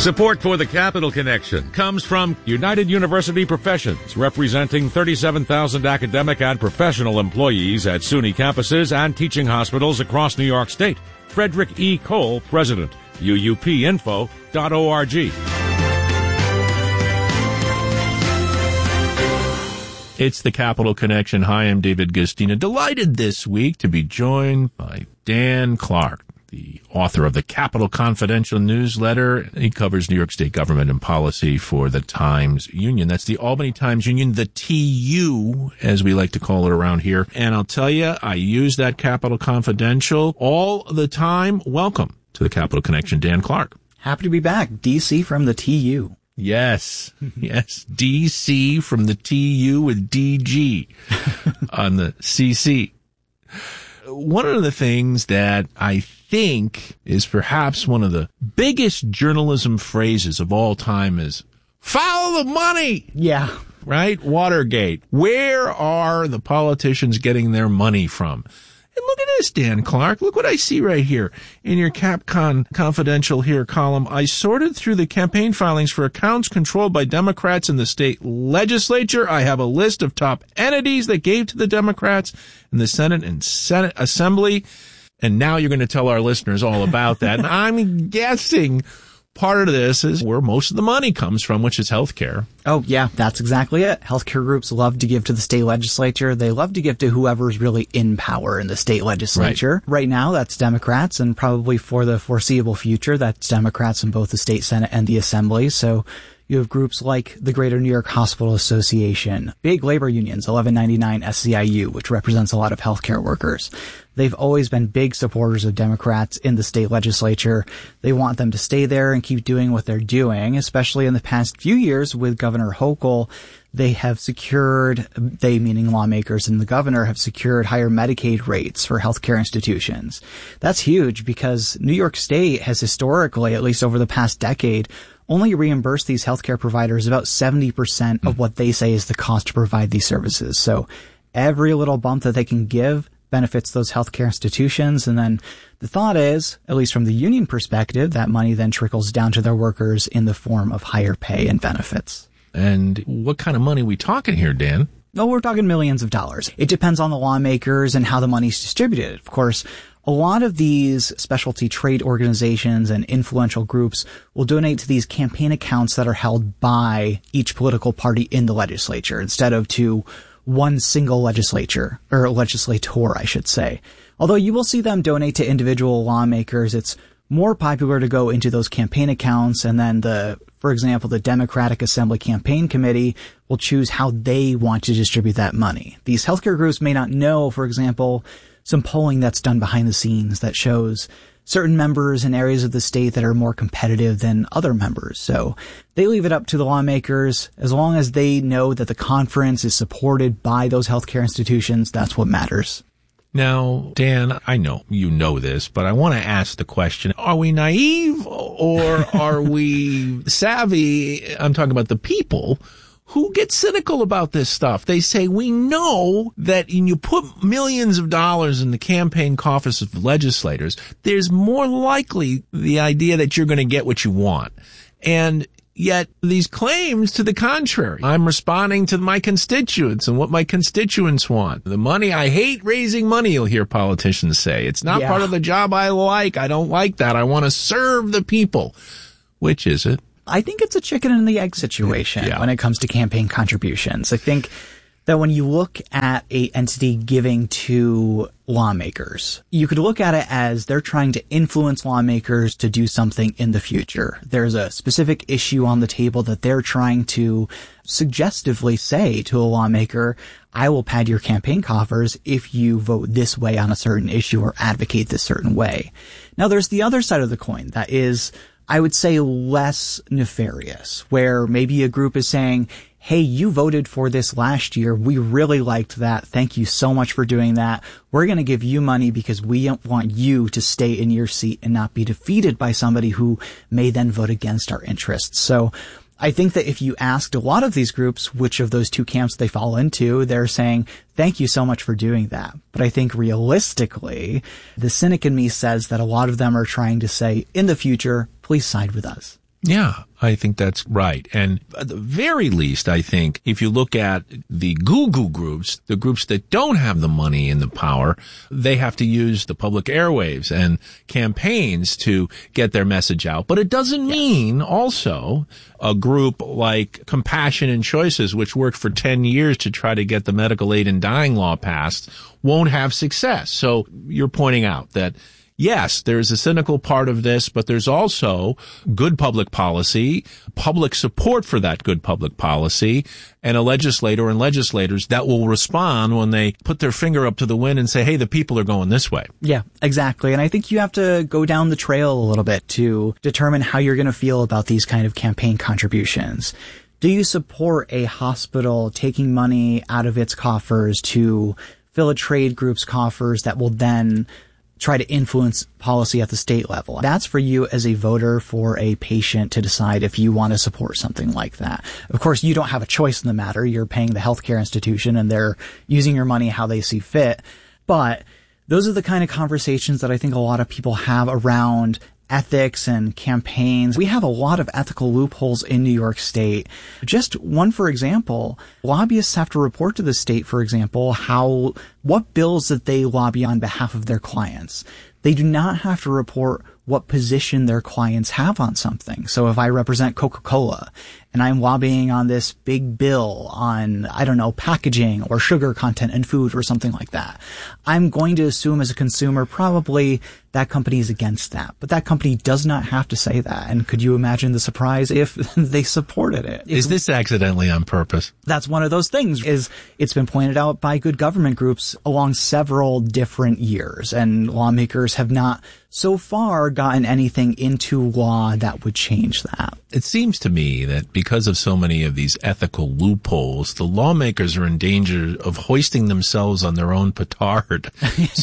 Support for the Capital Connection comes from United University Professions, representing 37,000 academic and professional employees at SUNY campuses and teaching hospitals across New York State. Frederick E. Cole, President, uupinfo.org. It's the Capital Connection. Hi, I'm David Gustina. Delighted this week to be joined by Dan Clark, the author of the Capital Confidential newsletter. He covers New York State government and policy for the Times-Union. That's the Albany Times-Union, the TU, as we like to call it around here. And I'll tell you, I use that Capital Confidential all the time. Welcome to the Capital Connection, Dan Clark. Happy to be back. DC from the TU. Yes, yes, DC from the TU with DG on the CC. One of the things that I think is perhaps one of the biggest journalism phrases of all time is, follow the money! Yeah. Right? Watergate. Where are the politicians getting their money from? And look at this, Dan Clark. Look what I see right here in your CapCon Confidential here column. I sorted through the campaign filings for accounts controlled by Democrats in the state legislature. I have a list of top entities that gave to the Democrats in the Senate and Senate Assembly. And now you're going to tell our listeners all about that. And I'm guessing part of this is where most of the money comes from, which is healthcare. Oh, yeah, that's exactly it. Healthcare groups love to give to the state legislature. They love to give to whoever's really in power in the state legislature. Right now, that's Democrats, and probably for the foreseeable future, that's Democrats in both the state Senate and the Assembly. So you have groups like the Greater New York Hospital Association, big labor unions, 1199 SEIU, which represents a lot of healthcare workers. They've always been big supporters of Democrats in the state legislature. They want them to stay there and keep doing what they're doing, especially in the past few years with Governor Hochul. They have secured, they meaning lawmakers and the governor, have secured higher Medicaid rates for healthcare institutions. That's huge because New York State has historically, at least over the past decade, only reimbursed these healthcare providers about 70% of what they say is the cost to provide these services. So every little bump that they can give benefits those healthcare institutions. And then the thought is, at least from the union perspective, that money then trickles down to their workers in the form of higher pay and benefits. And what kind of money are we talking here, Dan? No, we're talking millions of dollars. It depends on the lawmakers and how the money's distributed. Of course, a lot of these specialty trade organizations and influential groups will donate to these campaign accounts that are held by each political party in the legislature instead of to one single legislator, I should say. Although you will see them donate to individual lawmakers, it's more popular to go into those campaign accounts, and then for example, the Democratic Assembly Campaign Committee will choose how they want to distribute that money. These healthcare groups may not know, for example, some polling that's done behind the scenes that shows certain members in areas of the state that are more competitive than other members. So they leave it up to the lawmakers. As long as they know that the conference is supported by those healthcare institutions, that's what matters. Now, Dan, I know you know this, but I want to ask the question, are we naive or are we savvy? I'm talking about the people who get cynical about this stuff. They say, we know that when you put millions of dollars in the campaign coffers of legislators, there's more likely the idea that you're going to get what you want. And yet these claims to the contrary. I'm responding to my constituents and what my constituents want. The money, I hate raising money, you'll hear politicians say. It's not part of the job I like. I don't like that. I want to serve the people. Which is it? I think it's a chicken and the egg situation when it comes to campaign contributions. I think that when you look at a entity giving to lawmakers, you could look at it as they're trying to influence lawmakers to do something in the future. There's a specific issue on the table that they're trying to suggestively say to a lawmaker, I will pad your campaign coffers if you vote this way on a certain issue or advocate this certain way. Now, there's the other side of the coin that is, I would say, less nefarious, where maybe a group is saying, hey, you voted for this last year. We really liked that. Thank you so much for doing that. We're going to give you money because we want you to stay in your seat and not be defeated by somebody who may then vote against our interests. So I think that if you asked a lot of these groups which of those two camps they fall into, they're saying, thank you so much for doing that. But I think realistically, the cynic in me says that a lot of them are trying to say, in the future, please side with us. Yeah, I think that's right. And at the very least, I think if you look at the goo-goo groups, the groups that don't have the money and the power, they have to use the public airwaves and campaigns to get their message out. But it doesn't mean also a group like Compassion and Choices, which worked for 10 years to try to get the medical aid in dying law passed, won't have success. So you're pointing out that yes, there's a cynical part of this, but there's also good public policy, public support for that good public policy, and a legislator and legislators that will respond when they put their finger up to the wind and say, hey, the people are going this way. Yeah, exactly. And I think you have to go down the trail a little bit to determine how you're going to feel about these kind of campaign contributions. Do you support a hospital taking money out of its coffers to fill a trade group's coffers that will then try to influence policy at the state level? That's for you as a voter for a patient to decide if you want to support something like that. Of course, you don't have a choice in the matter. You're paying the healthcare institution and they're using your money how they see fit. But those are the kind of conversations that I think a lot of people have around ethics and campaigns. We have a lot of ethical loopholes in New York State. Just one, for example, lobbyists have to report to the state, for example, what bills that they lobby on behalf of their clients. They do not have to report what position their clients have on something. So if I represent Coca-Cola and I'm lobbying on this big bill on, I don't know, packaging or sugar content in food or something like that, I'm going to assume as a consumer probably that company is against that. But that company does not have to say that. And could you imagine the surprise if they supported it? Is this accidentally on purpose? That's one of those things. It's been pointed out by good government groups along several different years, and lawmakers have not so far gotten anything into law that would change that. It seems to me that because of so many of these ethical loopholes, the lawmakers are in danger of hoisting themselves on their own petard.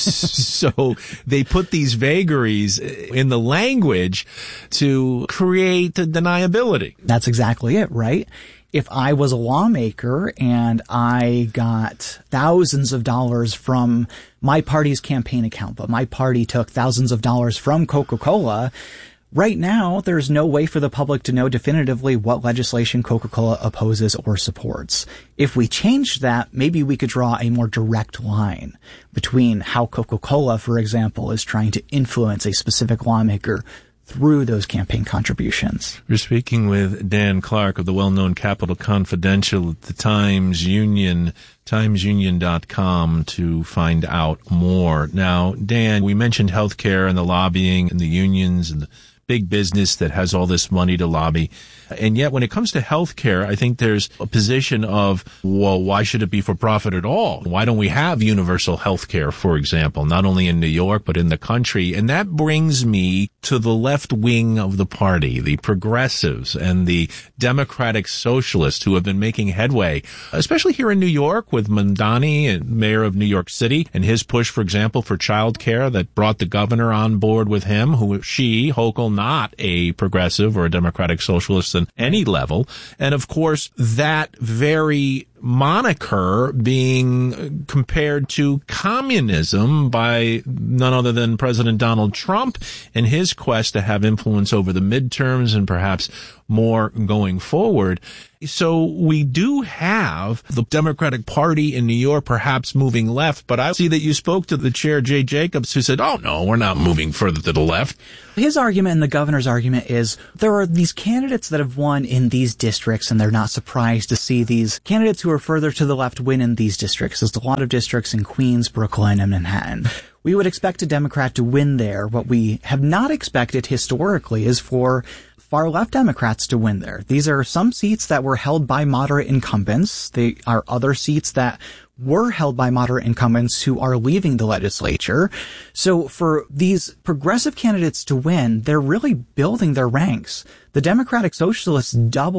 So they put these vagaries in the language to create deniability. That's exactly it, right? If I was a lawmaker and I got thousands of dollars from my party's campaign account, but my party took thousands of dollars from Coca-Cola, right now there's no way for the public to know definitively what legislation Coca-Cola opposes or supports. If we changed that, maybe we could draw a more direct line between how Coca-Cola, for example, is trying to influence a specific lawmaker through those campaign contributions. We're speaking with Dan Clark of the well-known Capital Confidential at the Times Union, timesunion.com to find out more. Now, Dan, we mentioned healthcare and the lobbying and the unions and the big business that has all this money to lobby. And yet when it comes to healthcare, I think there's a position of, well, why should it be for profit at all? Why don't we have universal healthcare, for example, not only in New York, but in the country? And that brings me to the left wing of the party, the progressives and the Democratic Socialists who have been making headway, especially here in New York with Mamdani, mayor of New York City, and his push, for example, for child care that brought the governor on board with him, Hochul, not a progressive or a Democratic Socialist on any level. And of course, that very moniker being compared to communism by none other than President Donald Trump in his quest to have influence over the midterms and perhaps more going forward. So we do have the Democratic Party in New York perhaps moving left, but I see that you spoke to the chair, Jay Jacobs, who said, oh, no, we're not moving further to the left. His argument and the governor's argument is there are these candidates that have won in these districts, and they're not surprised to see these candidates who are further to the left win in these districts. There's a lot of districts in Queens, Brooklyn, and Manhattan. We would expect a Democrat to win there. What we have not expected historically is for far-left Democrats to win there. These are some seats that were held by moderate incumbents. They are other seats that were held by moderate incumbents who are leaving the legislature. So for these progressive candidates to win, they're really building their ranks. The Democratic Socialists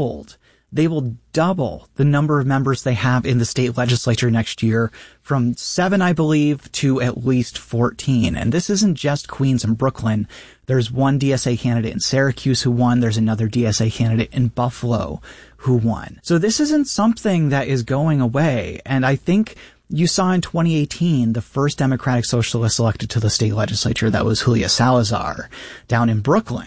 they will double the number of members they have in the state legislature next year from 7, I believe, to at least 14. And this isn't just Queens and Brooklyn. There's one DSA candidate in Syracuse who won. There's another DSA candidate in Buffalo who won. So this isn't something that is going away. And I think you saw in 2018, the first Democratic Socialist elected to the state legislature, that was Julia Salazar down in Brooklyn.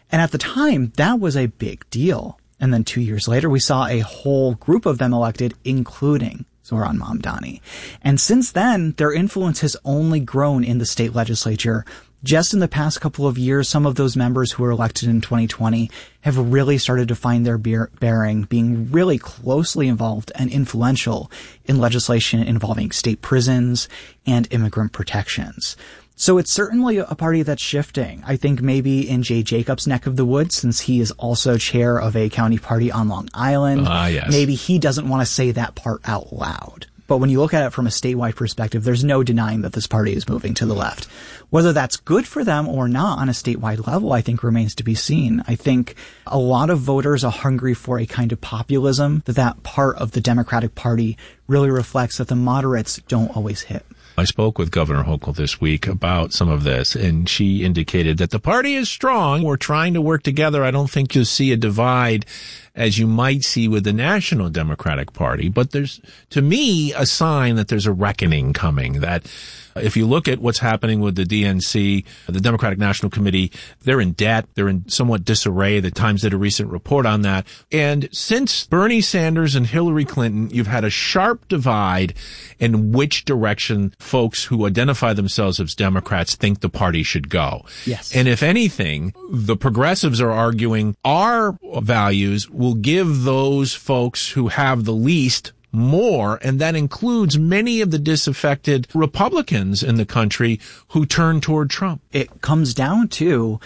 And at the time, that was a big deal. And then 2 years later, we saw a whole group of them elected, including Zohran Mamdani. And since then, their influence has only grown in the state legislature. Just in the past couple of years, some of those members who were elected in 2020 have really started to find their bearing, being really closely involved and influential in legislation involving state prisons and immigrant protections. So it's certainly a party that's shifting. I think maybe in Jay Jacobs' neck of the woods, since he is also chair of a county party on Long Island, yes. Maybe he doesn't want to say that part out loud. But when you look at it from a statewide perspective, there's no denying that this party is moving to the left. Whether that's good for them or not on a statewide level, I think remains to be seen. I think a lot of voters are hungry for a kind of populism that part of the Democratic Party really reflects that the moderates don't always hit. I spoke with Governor Hochul this week about some of this, and she indicated that the party is strong. We're trying to work together. I don't think you'll see a divide as you might see with the National Democratic Party. But there's, to me, a sign that there's a reckoning coming, that if you look at what's happening with the DNC, the Democratic National Committee, they're in debt. They're in somewhat disarray. The Times did a recent report on that. And since Bernie Sanders and Hillary Clinton, you've had a sharp divide in which direction folks who identify themselves as Democrats think the party should go. Yes. And if anything, the progressives are arguing our values will give those folks who have the least more, and that includes many of the disaffected Republicans in the country who turn toward Trump. It comes down to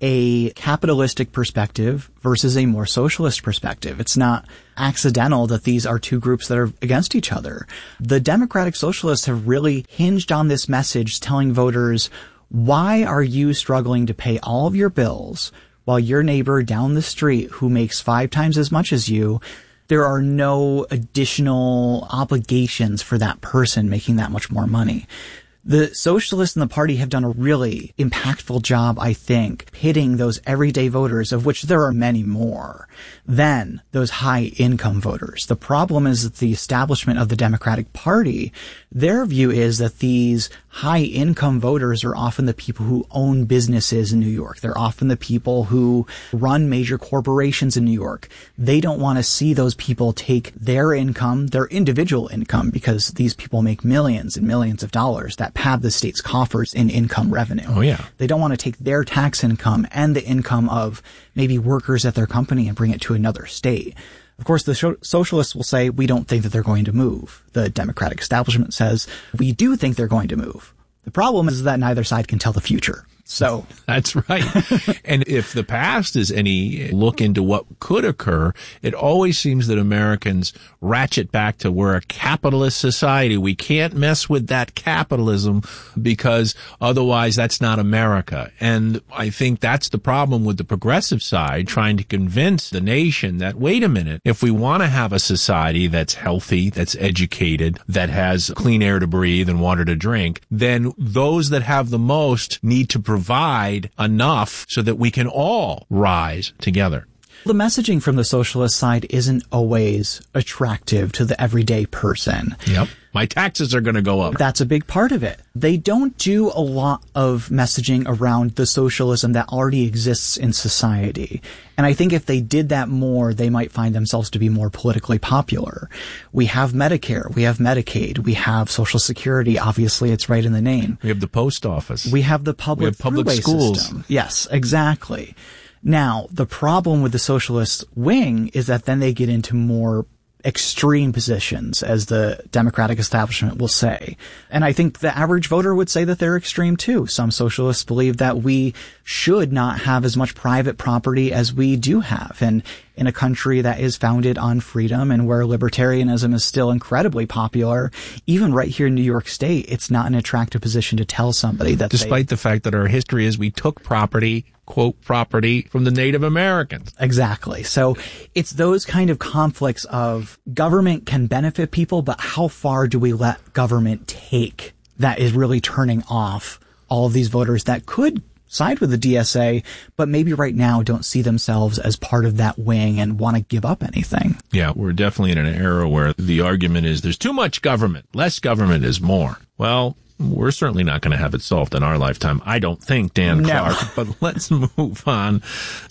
a capitalistic perspective versus a more socialist perspective. It's not accidental that these are two groups that are against each other. The Democratic Socialists have really hinged on this message telling voters, why are you struggling to pay all of your bills while your neighbor down the street who makes 5 times as much as you, there are no additional obligations for that person making that much more money. The socialists in the party have done a really impactful job, I think, hitting those everyday voters, of which there are many more, than those high-income voters. The problem is that the establishment of the Democratic Party, their view is that these high-income voters are often the people who own businesses in New York. They're often the people who run major corporations in New York. They don't want to see those people take their income, their individual income, because these people make millions and millions of dollars that pad the state's coffers in income revenue. Oh, yeah. They don't want to take their tax income and the income of maybe workers at their company and bring it to another state. Of course, the socialists will say, we don't think that they're going to move. The Democratic establishment says, we do think they're going to move. The problem is that neither side can tell the future. So that's right. And if the past is any look into what could occur, it always seems that Americans ratchet back to we're a capitalist society. We can't mess with that capitalism because otherwise that's not America. And I think that's the problem with the progressive side, trying to convince the nation that, wait a minute, if we want to have a society that's healthy, that's educated, that has clean air to breathe and water to drink, then those that have the most need to provide enough so that we can all rise together. The messaging from the socialist side isn't always attractive to the everyday person. Yep. My taxes are going to go up. That's a big part of it. They don't do a lot of messaging around the socialism that already exists in society. And I think if they did that more, they might find themselves to be more politically popular. We have Medicare. We have Medicaid. We have Social Security. Obviously, it's right in the name. We have the post office. We have the public schools. System. Yes, exactly. Now, the problem with the socialist wing is that then they get into more extreme positions, as the Democratic establishment will say. And I think the average voter would say that they're extreme too. Some socialists believe that we should not have as much private property as we do have. And in a country that is founded on freedom and where libertarianism is still incredibly popular, even right here in New York State, it's not an attractive position to tell somebody that despite the fact that our history is we took property, quote, property from the Native Americans. Exactly. So it's those kind of conflicts of government can benefit people, but how far do we let government take that is really turning off all of these voters that could side with the DSA, but maybe right now don't see themselves as part of that wing and want to give up anything. Yeah, we're definitely in an era where the argument is there's too much government. Less government is more. Well, we're certainly not going to have it solved in our lifetime. I don't think, Dan Clark. But let's move on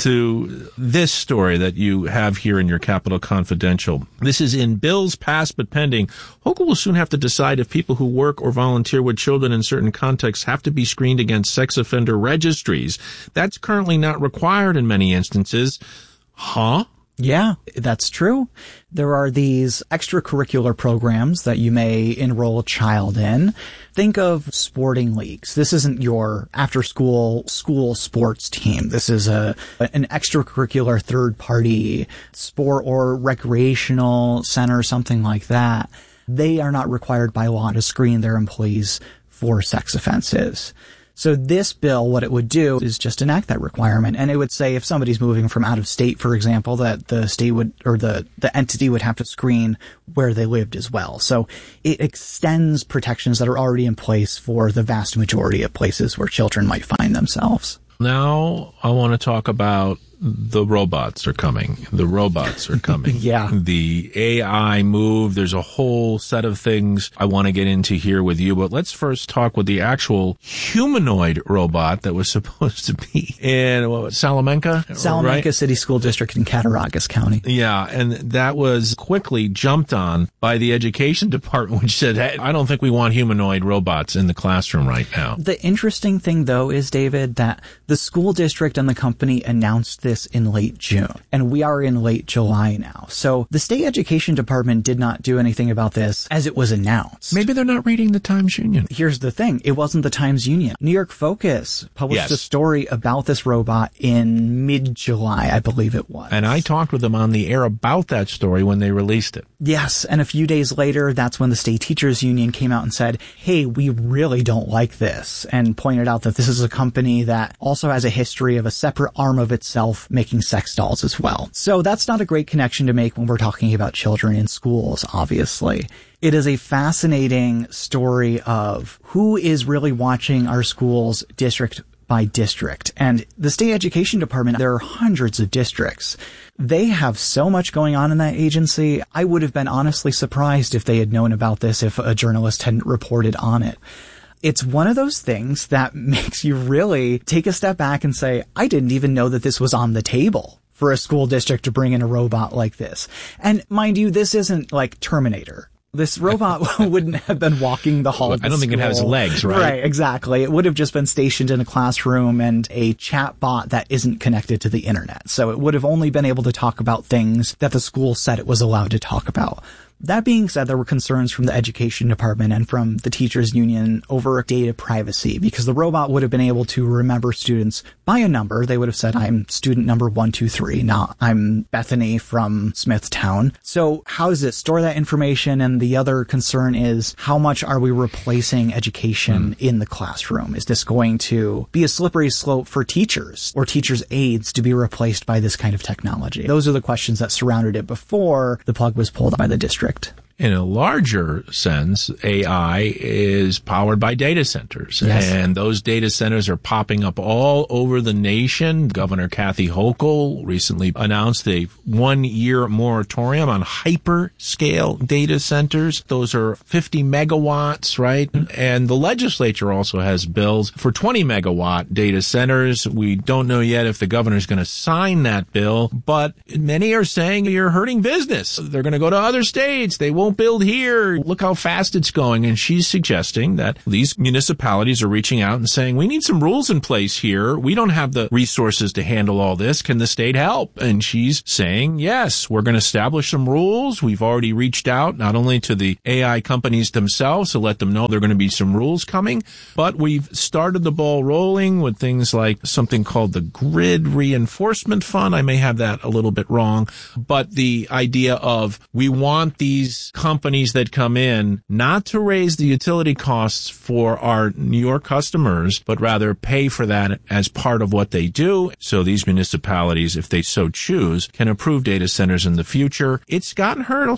to this story that you have here in your Capital Confidential. This is in bills passed but pending. Hochul will soon have to decide if people who work or volunteer with children in certain contexts have to be screened against sex offender registries. That's currently not required in many instances. Huh? Yeah, that's true. There are these extracurricular programs that you may enroll a child in. Think of sporting leagues. This isn't your after-school school sports team. This is an extracurricular third-party sport or recreational center, something like that. They are not required by law to screen their employees for sex offenses. So this bill, what it would do is just enact that requirement. And it would say if somebody's moving from out of state, for example, that the state would, or the entity would have to screen where they lived as well. So it extends protections that are already in place for the vast majority of places where children might find themselves. Now I want to talk about the robots are coming. The robots are coming. Yeah. The AI move. There's a whole set of things I want to get into here with you, but let's first talk with the actual humanoid robot that was supposed to be in Salamanca? Salamanca right? City School District in Cattaraugus County. Yeah, and that was quickly jumped on by the education department, which said, hey, I don't think we want humanoid robots in the classroom right now. The interesting thing, though, is, David, that the school district and the company announced this in late June, and we are in late July now. So the state education department did not do anything about this as it was announced. Maybe they're not reading the Times Union. Here's the thing. It wasn't the Times Union. New York Focus published a story about this robot in mid-July, I believe it was. And I talked with them on the air about that story when they released it. Yes, and a few days later, that's when the State Teachers Union came out and said, hey, we really don't like this, and pointed out that this is a company that also has a history of a separate arm of itself making sex dolls as well. So that's not a great connection to make when we're talking about children in schools, obviously. It is a fascinating story of who is really watching our schools district by district. And the state education department, there are hundreds of districts. They have so much going on in that agency. I would have been honestly surprised if they had known about this if a journalist hadn't reported on it. It's one of those things that makes you really take a step back and say, I didn't even know that this was on the table for a school district to bring in a robot like this. And mind you, this isn't like Terminator. This robot wouldn't have been walking the halls. I don't think it has legs, right? Right, exactly. It would have just been stationed in a classroom and a chat bot that isn't connected to the internet. So it would have only been able to talk about things that the school said it was allowed to talk about. That being said, there were concerns from the education department and from the teachers union over data privacy because the robot would have been able to remember students by a number. They would have said, I'm student number 123, not I'm Bethany from Smithtown. So how does it store that information? And the other concern is how much are we replacing education in the classroom? Is this going to be a slippery slope for teachers or teachers' aides to be replaced by this kind of technology? Those are the questions that surrounded it before the plug was pulled by the district. In a larger sense, AI is powered by data centers. Yes. And those data centers are popping up all over the nation. Governor Kathy Hochul recently announced a 1-year moratorium on hyperscale data centers. Those are 50 megawatts, right? And the legislature also has bills for 20 megawatt data centers. We don't know yet if the governor's going to sign that bill, but many are saying you're hurting business. They're going to go to other states. They won't build here. Look how fast it's going. And she's suggesting that these municipalities are reaching out and saying, we need some rules in place here. We don't have the resources to handle all this. Can the state help? And she's saying, yes, we're going to establish some rules. We've already reached out not only to the AI companies themselves to let them know there are going to be some rules coming, but we've started the ball rolling with things like something called the Grid Reinforcement Fund. I may have that a little bit wrong, but the idea of we want these companies that come in not to raise the utility costs for our New York customers, but rather pay for that as part of what they do. So these municipalities, if they so choose, can approve data centers in the future. It's gotten her